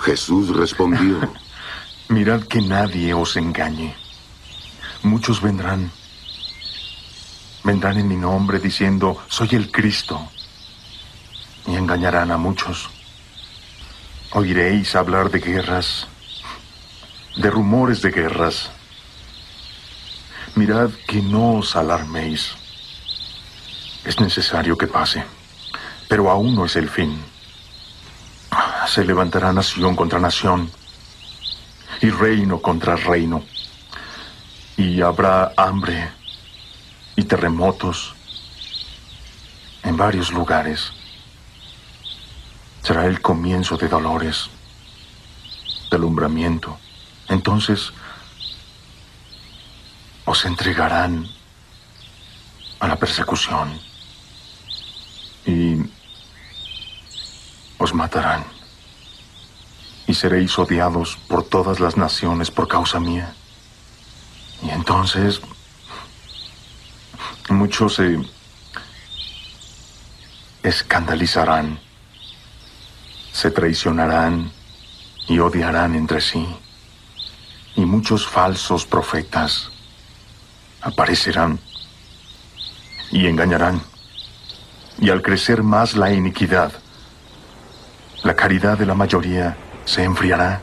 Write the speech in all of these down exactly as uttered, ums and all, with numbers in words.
Jesús respondió: Mirad que nadie os engañe. Muchos vendrán. Vendrán en mi nombre diciendo, soy el Cristo. Y engañarán a muchos. Oiréis hablar de guerras, de rumores de guerras. Mirad que no os alarméis. Es necesario que pase, pero aún no es el fin. Se levantará nación contra nación, y reino contra reino. Y habrá hambre y terremotos en varios lugares. Será el comienzo de dolores, de alumbramiento. Entonces os entregarán a la persecución y os matarán. Y seréis odiados por todas las naciones por causa mía. Y entonces muchos se escandalizarán, se traicionarán y odiarán entre sí. Y muchos falsos profetas aparecerán y engañarán. Y al crecer más la iniquidad, la caridad de la mayoría se enfriará.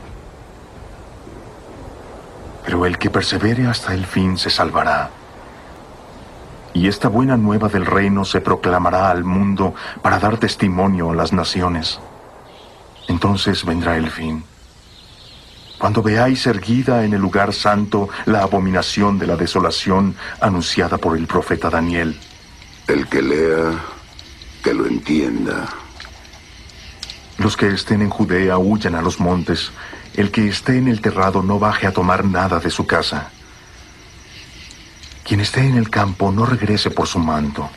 Pero el que persevere hasta el fin se salvará. Y esta buena nueva del reino se proclamará al mundo para dar testimonio a las naciones. Entonces vendrá el fin. Cuando veáis erguida en el lugar santo la abominación de la desolación anunciada por el profeta Daniel. El que lea, que lo entienda. Los que estén en Judea huyan a los montes. El que esté en el terrado no baje a tomar nada de su casa. Quien esté en el campo no regrese por su manto.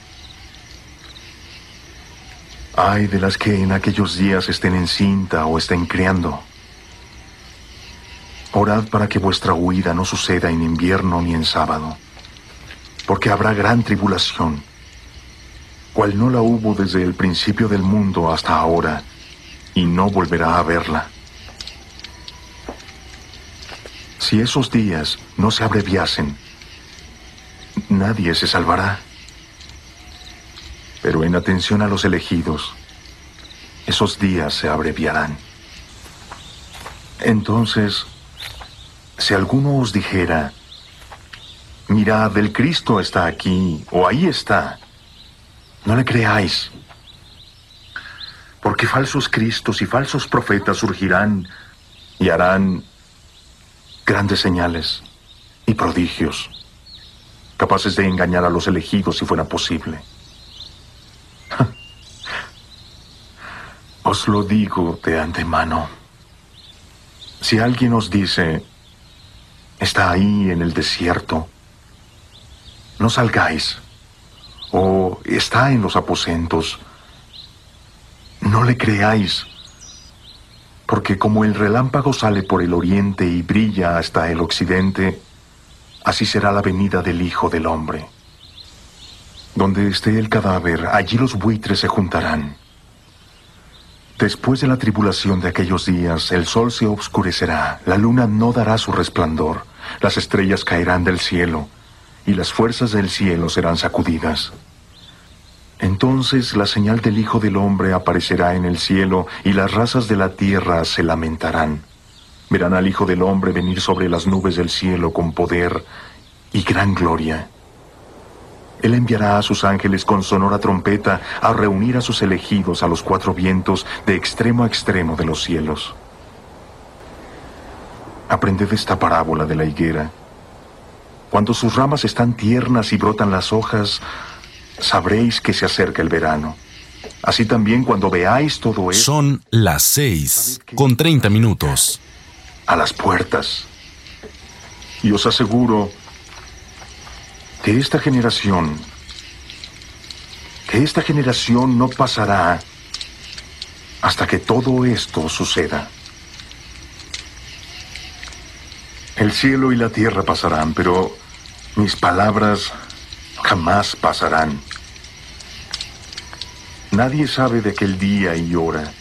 Ay de las que en aquellos días estén encinta o estén criando. Orad para que vuestra huida no suceda en invierno ni en sábado, porque habrá gran tribulación, cual no la hubo desde el principio del mundo hasta ahora, y no volverá a verla. Si esos días no se abreviasen, nadie se salvará. Pero en atención a los elegidos, esos días se abreviarán. Entonces, si alguno os dijera, mirad, el Cristo está aquí, o ahí está, no le creáis. Porque falsos cristos y falsos profetas surgirán y harán grandes señales y prodigios, capaces de engañar a los elegidos si fuera posible. Os lo digo de antemano. Si alguien os dice, está ahí en el desierto, no salgáis, o está en los aposentos, no le creáis, porque como el relámpago sale por el oriente y brilla hasta el occidente, así será la venida del Hijo del Hombre. Donde esté el cadáver, allí los buitres se juntarán. Después de la tribulación de aquellos días, el sol se obscurecerá, la luna no dará su resplandor, las estrellas caerán del cielo, y las fuerzas del cielo serán sacudidas. Entonces la señal del Hijo del Hombre aparecerá en el cielo, y las razas de la tierra se lamentarán. Verán al Hijo del Hombre venir sobre las nubes del cielo con poder y gran gloria. Él enviará a sus ángeles con sonora trompeta a reunir a sus elegidos a los cuatro vientos de extremo a extremo de los cielos. Aprended esta parábola de la higuera. Cuando sus ramas están tiernas y brotan las hojas, sabréis que se acerca el verano. Así también cuando veáis todo esto... Son las seis con treinta minutos. A las puertas. Y os aseguro que esta generación, que esta generación no pasará hasta que todo esto suceda. El cielo y la tierra pasarán, pero mis palabras jamás pasarán. Nadie sabe de aquel día y hora,